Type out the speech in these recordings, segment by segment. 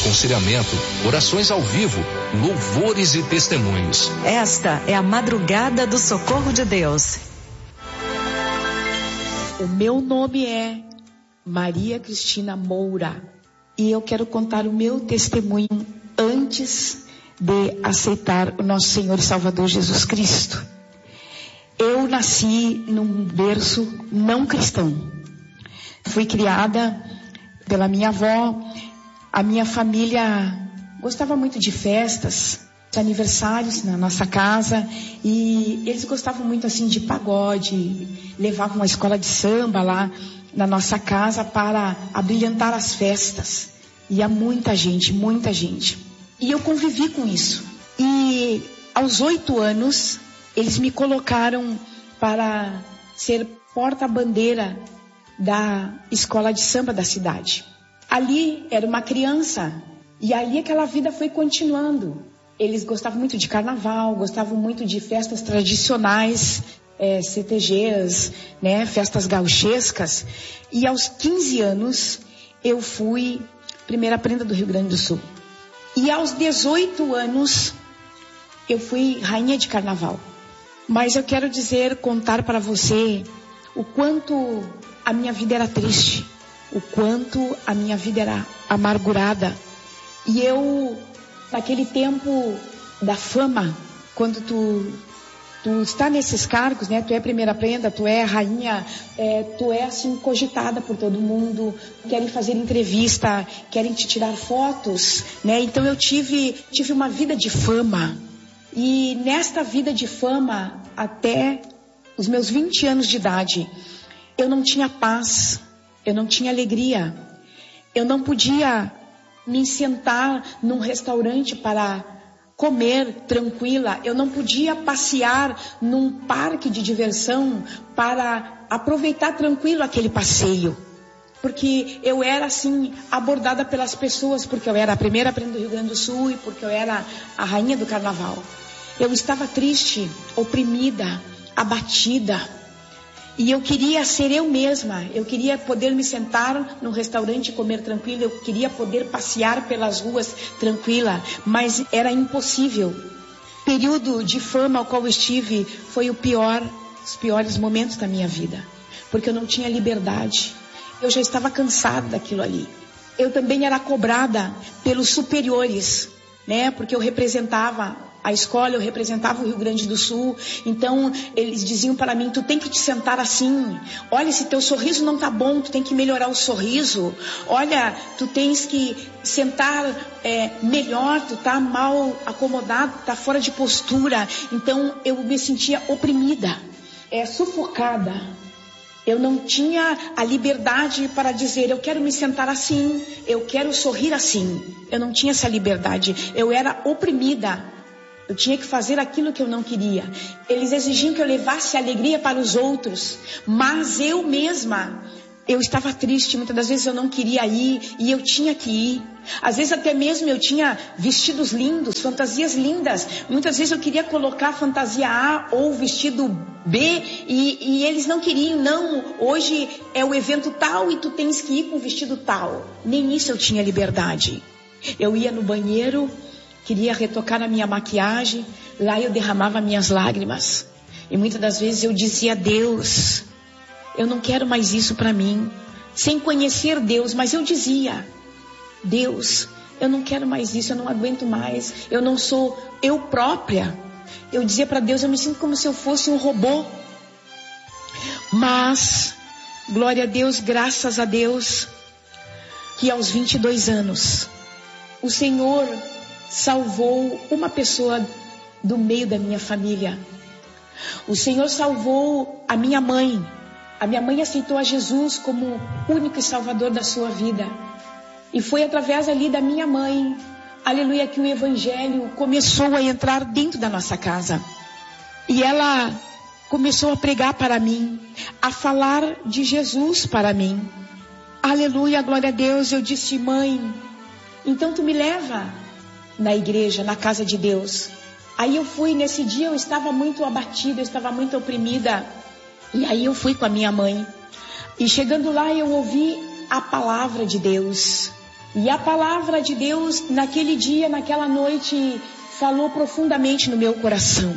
aconselhamento, orações ao vivo, louvores e testemunhos. Esta é a Madrugada do Socorro de Deus. O meu nome é Maria Cristina Moura e eu quero contar o meu testemunho antes de aceitar o nosso Senhor e Salvador Jesus Cristo. Eu nasci num berço não cristão. Fui criada pela minha avó. A minha família gostava muito de festas, de aniversários na nossa casa, e eles gostavam muito assim de pagode, levavam uma escola de samba lá na nossa casa para abrilhantar as festas. Ia muita gente, muita gente. E eu convivi com isso. E aos 8 anos, eles me colocaram para ser porta-bandeira da escola de samba da cidade. Ali era uma criança, e ali aquela vida foi continuando. Eles gostavam muito de carnaval, gostavam muito de festas tradicionais, CTGs, né, festas gauchescas. E aos 15 anos, eu fui primeira prenda do Rio Grande do Sul. E aos 18 anos, eu fui rainha de carnaval. Mas eu quero contar para você o quanto a minha vida era triste, o quanto a minha vida era amargurada. E eu, naquele tempo da fama, quando tu está nesses cargos, né? Tu é primeira prenda, tu é rainha, tu é assim cogitada por todo mundo, querem fazer entrevista, querem te tirar fotos, né? Então eu tive uma vida de fama. E nesta vida de fama, até os meus 20 anos de idade, eu não tinha paz, eu não tinha alegria, eu não podia me sentar num restaurante para comer tranquila, eu não podia passear num parque de diversão para aproveitar tranquilo aquele passeio, porque eu era assim abordada pelas pessoas, porque eu era a primeira prenda do Rio Grande do Sul e porque eu era a rainha do carnaval. Eu estava triste, oprimida, abatida. E eu queria ser eu mesma, eu queria poder me sentar num restaurante e comer tranquilo, eu queria poder passear pelas ruas tranquila, mas era impossível. O período de fama ao qual eu estive foi os piores momentos da minha vida, porque eu não tinha liberdade, eu já estava cansada daquilo ali. Eu também era cobrada pelos superiores, né? Porque eu representava a escola, eu representava o Rio Grande do Sul, então eles diziam para mim, tu tem que te sentar assim, olha, se teu sorriso não tá bom, tu tem que melhorar o sorriso, olha, tu tens que sentar melhor, tu tá mal acomodado, tá fora de postura. Então eu me sentia oprimida, sufocada. Eu não tinha a liberdade para dizer, eu quero me sentar assim, eu quero sorrir assim. Eu não tinha essa liberdade, eu era oprimida. Eu tinha que fazer aquilo que eu não queria. Eles exigiam que eu levasse alegria para os outros. Mas eu mesma, eu estava triste. Muitas das vezes eu não queria ir e eu tinha que ir. Às vezes até mesmo eu tinha vestidos lindos, fantasias lindas. Muitas vezes eu queria colocar fantasia A ou vestido B e eles não queriam. Não, hoje é o evento tal e tu tens que ir com o vestido tal. Nem isso eu tinha liberdade. Eu ia no banheiro, queria retocar a minha maquiagem, lá eu derramava minhas lágrimas. E muitas das vezes eu dizia, Deus, eu não quero mais isso para mim. Sem conhecer Deus, mas eu dizia, Deus, eu não quero mais isso, eu não aguento mais. Eu não sou eu própria. Eu dizia para Deus, eu me sinto como se eu fosse um robô. Mas, glória a Deus, graças a Deus, que aos 22 anos, o Senhor salvou uma pessoa do meio da minha família. O Senhor salvou a minha mãe. A minha mãe aceitou a Jesus como único e salvador da sua vida. E foi através ali da minha mãe, aleluia, que o evangelho começou a entrar dentro da nossa casa. E ela começou a pregar para mim, a falar de Jesus para mim. Aleluia, glória a Deus. Eu disse, mãe, então tu me leva na igreja, na casa de Deus. Aí eu fui, nesse dia eu estava muito abatida, eu estava muito oprimida. E aí eu fui com a minha mãe. E chegando lá eu ouvi a palavra de Deus. E a palavra de Deus naquele dia, naquela noite, falou profundamente no meu coração.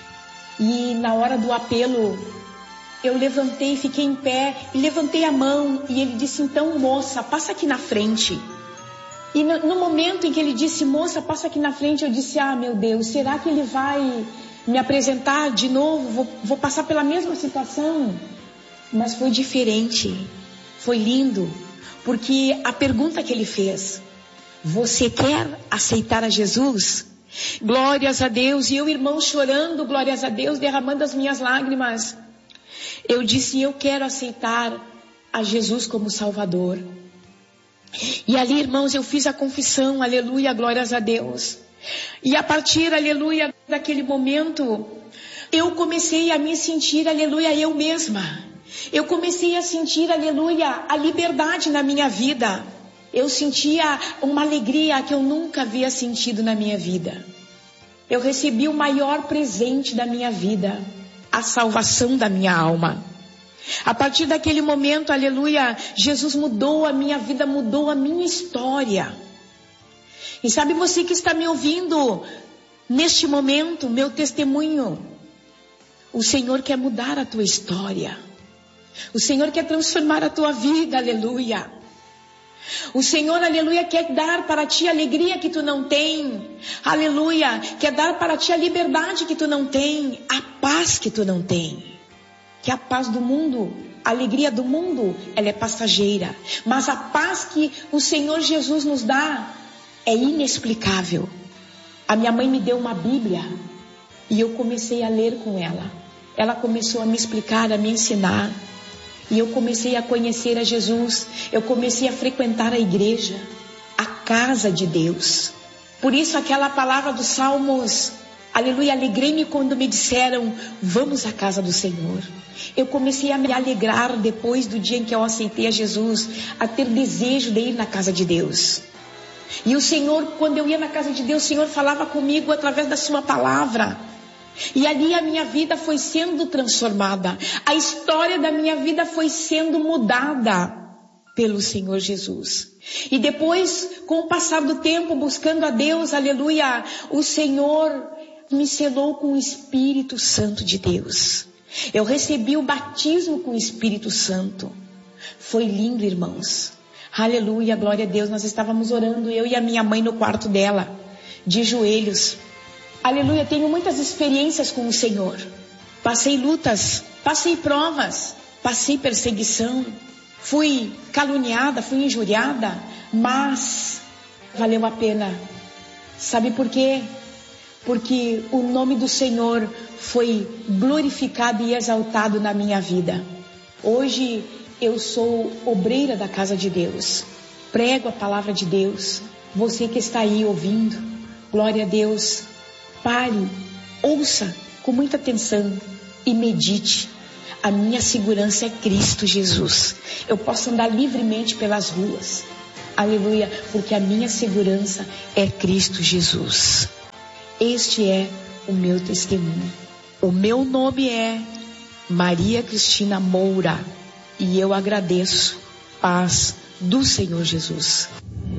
E na hora do apelo, eu levantei, fiquei em pé e levantei a mão. E ele disse: então, moça, passa aqui na frente. E no momento em que ele disse: moça, passa aqui na frente, eu disse: ah, meu Deus, será que ele vai me apresentar de novo? Vou passar pela mesma situação? Mas foi diferente, foi lindo, porque a pergunta que ele fez: você quer aceitar a Jesus? Glórias a Deus. E eu, irmão, chorando, glórias a Deus, derramando as minhas lágrimas. Eu disse: eu quero aceitar a Jesus como Salvador. E ali, irmãos, eu fiz a confissão, aleluia, glórias a Deus. E a partir, aleluia, daquele momento, eu comecei a me sentir, aleluia, eu mesma. Eu comecei a sentir, aleluia, a liberdade na minha vida. Eu sentia uma alegria que eu nunca havia sentido na minha vida. Eu recebi o maior presente da minha vida, a salvação da minha alma. A partir daquele momento, aleluia, Jesus mudou a minha vida, mudou a minha história. E sabe, você que está me ouvindo neste momento, meu testemunho, o Senhor quer mudar a tua história. O Senhor quer transformar a tua vida, aleluia. O Senhor, aleluia, quer dar para ti a alegria que tu não tem. Aleluia, quer dar para ti a liberdade que tu não tem, a paz que tu não tem. Que a paz do mundo, a alegria do mundo, ela é passageira. Mas a paz que o Senhor Jesus nos dá é inexplicável. A minha mãe me deu uma Bíblia e eu comecei a ler com ela. Ela começou a me explicar, a me ensinar. E eu comecei a conhecer a Jesus. Eu comecei a frequentar a igreja, a casa de Deus. Por isso aquela palavra dos Salmos, aleluia, alegrei-me quando me disseram: vamos à casa do Senhor. Eu comecei a me alegrar depois do dia em que eu aceitei a Jesus, a ter desejo de ir na casa de Deus. E o Senhor, quando eu ia na casa de Deus, o Senhor falava comigo através da sua palavra. E ali a minha vida foi sendo transformada. A história da minha vida foi sendo mudada pelo Senhor Jesus. E depois, com o passar do tempo, buscando a Deus, aleluia, o Senhor me selou com o Espírito Santo de Deus. Eu recebi o batismo com o Espírito Santo. Foi lindo, irmãos. Aleluia, glória a Deus. Nós estávamos orando, eu e a minha mãe no quarto dela, de joelhos. Aleluia, tenho muitas experiências com o Senhor. Passei lutas, passei provas, passei perseguição. Fui caluniada, fui injuriada, mas valeu a pena. Sabe por quê? Porque o nome do Senhor foi glorificado e exaltado na minha vida. Hoje eu sou obreira da casa de Deus. Prego a palavra de Deus. Você que está aí ouvindo, glória a Deus. Pare, ouça com muita atenção e medite. A minha segurança é Cristo Jesus. Eu posso andar livremente pelas ruas. Aleluia, porque a minha segurança é Cristo Jesus. Este é o meu testemunho. O meu nome é Maria Cristina Moura e eu agradeço. Paz do Senhor Jesus.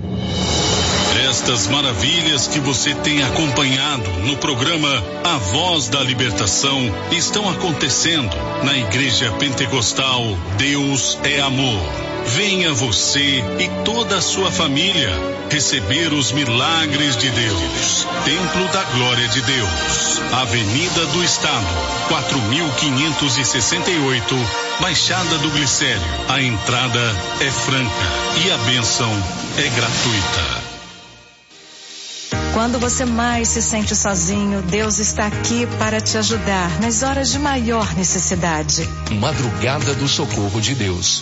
Estas maravilhas que você tem acompanhado no programa A Voz da Libertação estão acontecendo na Igreja Pentecostal Deus é Amor. Venha você e toda a sua família receber os milagres de Deus. Templo da Glória de Deus, Avenida do Estado, 4568, Baixada do Glicério. A entrada é franca e a bênção é gratuita. Quando você mais se sente sozinho, Deus está aqui para te ajudar nas horas de maior necessidade. Madrugada do Socorro de Deus.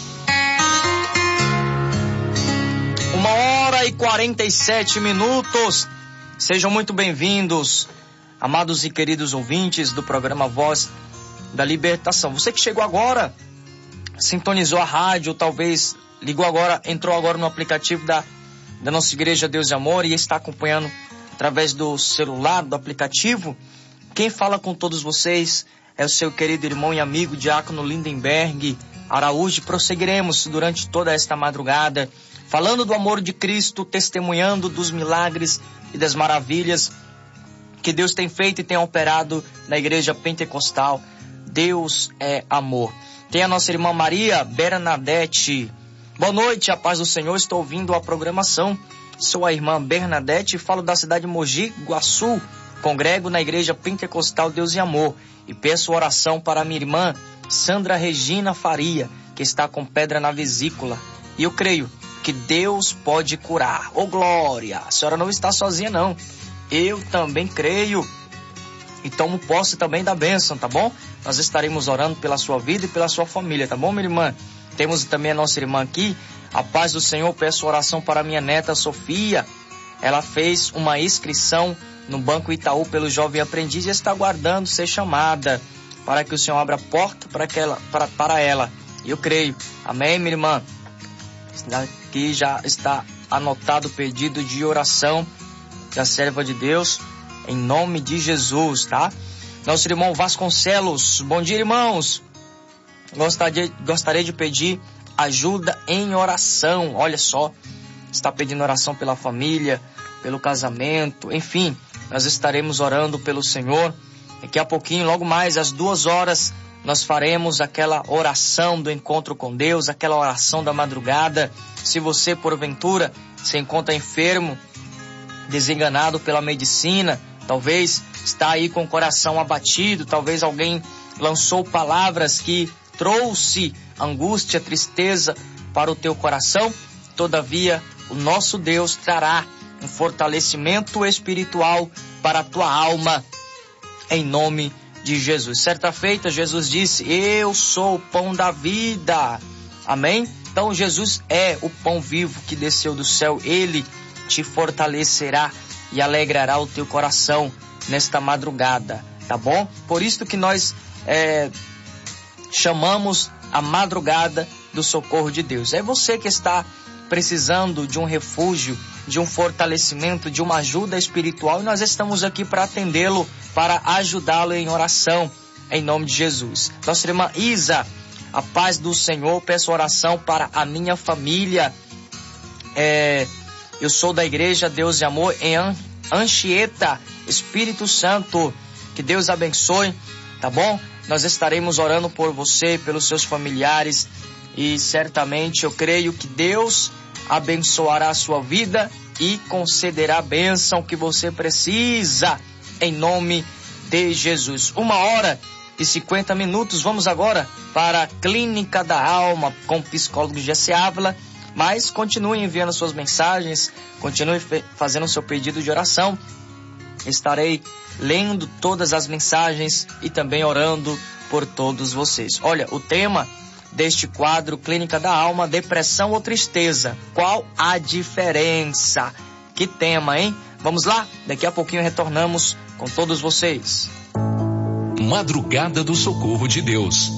1h47. Sejam muito bem-vindos, amados e queridos ouvintes do programa Voz da Libertação. Você que chegou agora, sintonizou a rádio, talvez ligou agora, entrou agora no aplicativo da nossa Igreja Deus de Amor e está acompanhando através do celular, do aplicativo. Quem fala com todos vocês é o seu querido irmão e amigo Diácono Lindenberg Araújo. Prosseguiremos durante toda esta madrugada falando do amor de Cristo, testemunhando dos milagres e das maravilhas que Deus tem feito e tem operado na igreja pentecostal. Deus é amor. Tem a nossa irmã Maria Bernadette. Boa noite, a paz do Senhor, estou ouvindo a programação. Sou a irmã Bernadette, falo da cidade de Mogi Guaçu, congrego na igreja pentecostal Deus e Amor e peço oração para minha irmã Sandra Regina Faria, que está com pedra na vesícula. E eu creio que Deus pode curar. Ô glória, a senhora não está sozinha não. Eu também creio e tomo posse também da bênção, tá bom? Nós estaremos orando pela sua vida e pela sua família, tá bom, minha irmã? Temos também a nossa irmã aqui, a paz do Senhor, peço oração para minha neta Sofia. Ela fez uma inscrição no Banco Itaú pelo Jovem Aprendiz e está aguardando ser chamada para que o Senhor abra a porta para ela. E eu creio, amém, minha irmã? Aqui já está anotado o pedido de oração da serva de Deus, em nome de Jesus, tá? Nosso irmão Vasconcelos, bom dia, irmãos. Gostaria de pedir ajuda em oração. Olha só, está pedindo oração pela família, pelo casamento, enfim, nós estaremos orando pelo Senhor. Daqui a pouquinho, logo mais às 2h, nós faremos aquela oração do encontro com Deus, aquela oração da madrugada. Se você, porventura, se encontra enfermo, desenganado pela medicina, talvez está aí com o coração abatido, talvez alguém lançou palavras que trouxe angústia, tristeza para o teu coração, todavia o nosso Deus trará um fortalecimento espiritual para a tua alma, em nome de Jesus. Certa feita, Jesus disse, eu sou o pão da vida, amém? Então Jesus é o pão vivo que desceu do céu, ele te fortalecerá e alegrará o teu coração nesta madrugada, tá bom? Por isso que nós chamamos a madrugada do socorro de Deus. É você que está precisando de um refúgio, de um fortalecimento, de uma ajuda espiritual, e nós estamos aqui para atendê-lo, para ajudá-lo em oração, em nome de Jesus. Nossa irmã Isa, a paz do Senhor, peço oração para a minha família. Eu sou da igreja Deus e Amor em Anchieta, Espírito Santo. Que Deus abençoe, tá bom? Nós estaremos orando por você, pelos seus familiares, e certamente eu creio que Deus abençoará a sua vida e concederá a bênção que você precisa, em nome de Jesus. 1h50. Vamos agora para a Clínica da Alma com o psicólogo Jesse Ávila. Mas continue enviando suas mensagens, continue fazendo o seu pedido de oração. Estarei lendo todas as mensagens e também orando por todos vocês. Olha, o tema deste quadro Clínica da Alma, depressão ou tristeza? Qual a diferença? Que tema, hein? Vamos lá? Daqui a pouquinho retornamos com todos vocês. Madrugada do Socorro de Deus.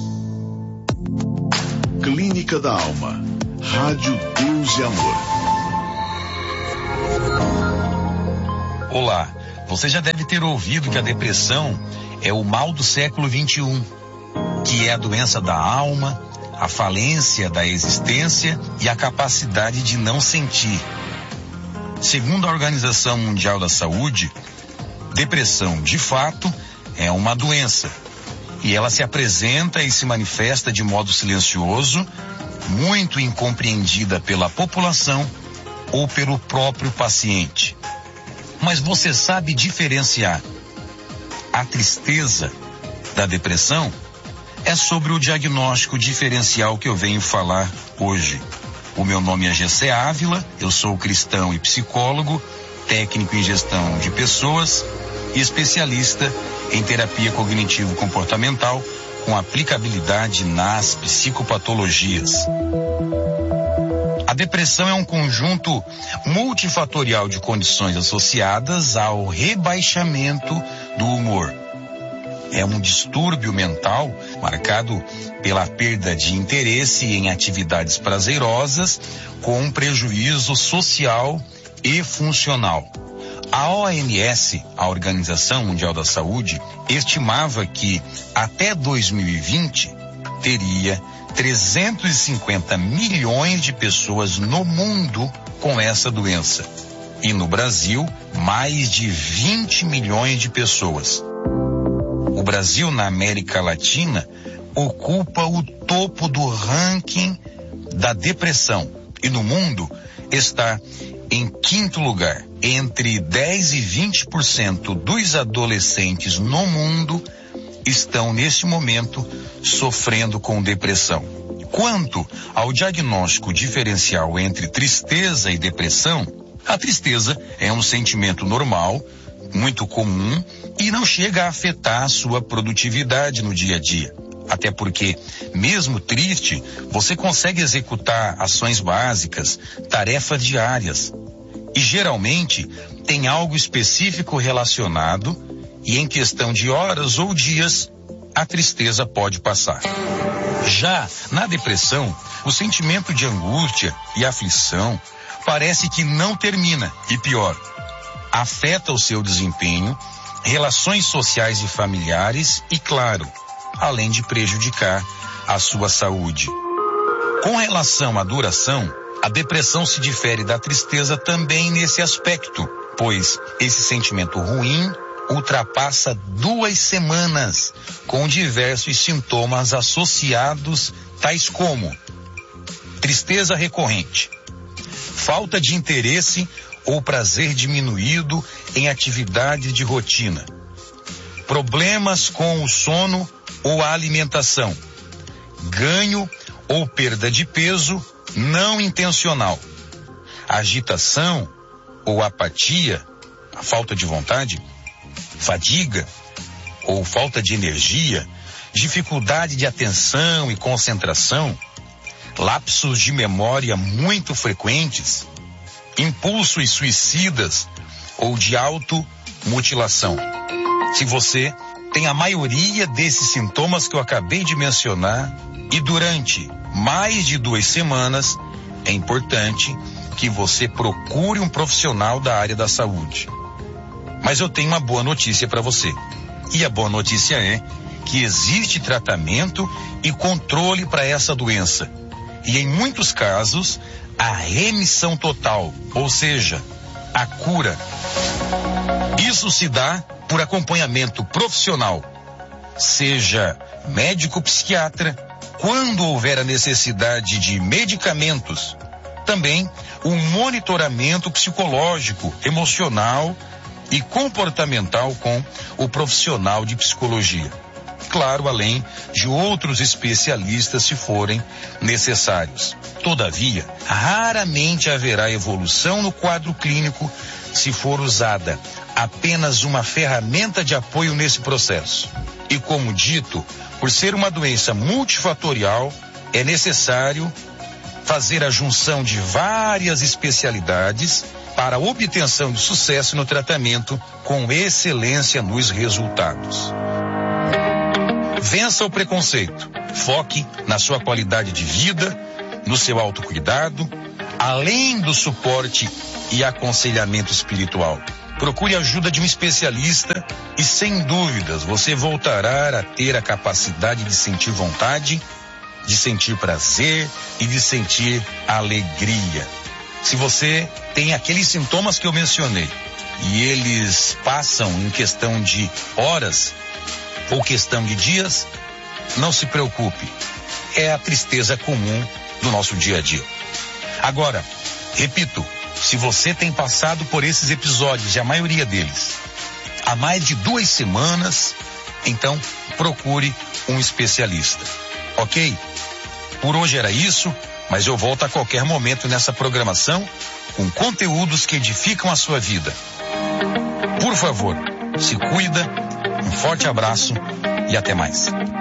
Clínica da Alma. Rádio Deus e Amor. Olá, você já deve ter ouvido que a depressão é o mal do século XXI, que é a doença da alma, a falência da existência e a capacidade de não sentir. Segundo a Organização Mundial da Saúde, depressão, de fato, é uma doença, e ela se apresenta e se manifesta de modo silencioso, muito incompreendida pela população ou pelo próprio paciente. Mas você sabe diferenciar a tristeza da depressão? É sobre o diagnóstico diferencial que eu venho falar hoje. O meu nome é Jesse Ávila, eu sou cristão e psicólogo, técnico em gestão de pessoas e especialista em terapia cognitivo-comportamental com aplicabilidade nas psicopatologias. A depressão é um conjunto multifatorial de condições associadas ao rebaixamento do humor. É um distúrbio mental marcado pela perda de interesse em atividades prazerosas com prejuízo social e funcional. A OMS, a Organização Mundial da Saúde, estimava que até 2020 teria 350 milhões de pessoas no mundo com essa doença. E no Brasil, mais de 20 milhões de pessoas. O Brasil, na América Latina, ocupa o topo do ranking da depressão. E no mundo, está em 5º lugar. Entre 10% e 20% dos adolescentes no mundo estão, neste momento, sofrendo com depressão. Quanto ao diagnóstico diferencial entre tristeza e depressão, a tristeza é um sentimento normal, muito comum, e não chega a afetar a sua produtividade no dia a dia. Até porque, mesmo triste, você consegue executar ações básicas, tarefas diárias. E geralmente tem algo específico relacionado e em questão de horas ou dias, a tristeza pode passar. Já na depressão, o sentimento de angústia e aflição parece que não termina e pior, afeta o seu desempenho, relações sociais e familiares e, claro, além de prejudicar a sua saúde. Com relação à duração, a depressão se difere da tristeza também nesse aspecto, pois esse sentimento ruim ultrapassa 2 semanas, com diversos sintomas associados, tais como tristeza recorrente, falta de interesse ou prazer diminuído em atividades de rotina, problemas com o sono ou a alimentação, ganho ou perda de peso não intencional, agitação ou apatia, a falta de vontade, fadiga ou falta de energia, dificuldade de atenção e concentração, lapsos de memória muito frequentes, impulsos suicidas ou de automutilação. Se você tem a maioria desses sintomas que eu acabei de mencionar e durante mais de 2 semanas, é importante que você procure um profissional da área da saúde. Mas eu tenho uma boa notícia para você. E a boa notícia é que existe tratamento e controle para essa doença. E em muitos casos, a remissão total, ou seja, a cura. Isso se dá por acompanhamento profissional, seja médico psiquiatra, quando houver a necessidade de medicamentos, também um monitoramento psicológico, emocional e comportamental com o profissional de psicologia. Claro, além de outros especialistas se forem necessários. Todavia, raramente haverá evolução no quadro clínico se for usada apenas uma ferramenta de apoio nesse processo. E como dito, por ser uma doença multifatorial, é necessário fazer a junção de várias especialidades para a obtenção de sucesso no tratamento com excelência nos resultados. Vença o preconceito, foque na sua qualidade de vida, no seu autocuidado, além do suporte e aconselhamento espiritual. Procure a ajuda de um especialista e, sem dúvidas, você voltará a ter a capacidade de sentir vontade, de sentir prazer e de sentir alegria. Se você tem aqueles sintomas que eu mencionei e eles passam em questão de horas ou questão de dias, não se preocupe. É a tristeza comum do nosso dia a dia. Agora, repito, se você tem passado por esses episódios, e a maioria deles, há mais de 2 semanas, então procure um especialista. Ok? Por hoje era isso, mas eu volto a qualquer momento nessa programação com conteúdos que edificam a sua vida. Por favor, se cuida, um forte abraço e até mais.